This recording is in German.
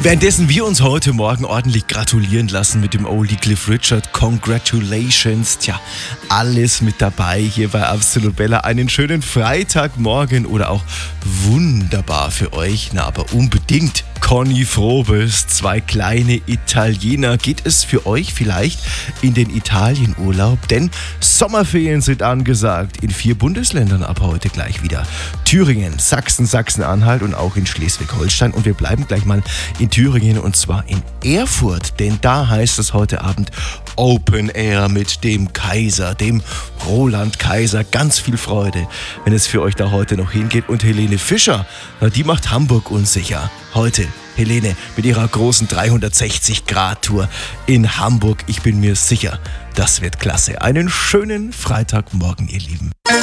Währenddessen wir uns heute Morgen ordentlich gratulieren lassen mit dem Oldie Cliff Richard. Congratulations. Tja, alles mit dabei hier bei Absolut Bella. Einen schönen Freitagmorgen oder auch wunderbar für euch. Na, aber unbedingt. Conny Frobes, 2 kleine Italiener. Geht es für euch vielleicht in den Italienurlaub? Denn Sommerferien sind angesagt in 4 Bundesländern ab heute gleich wieder. Thüringen, Sachsen, Sachsen-Anhalt und auch in Schleswig-Holstein. Und wir bleiben gleich mal in Thüringen und zwar in Erfurt. Denn da heißt es heute Abend Open Air mit dem Kaiser, dem Roland Kaiser. Ganz viel Freude, wenn es für euch da heute noch hingeht. Und Helene Fischer, die macht Hamburg unsicher. Heute Helene mit ihrer großen 360-Grad-Tour in Hamburg. Ich bin mir sicher, das wird klasse. Einen schönen Freitagmorgen, ihr Lieben.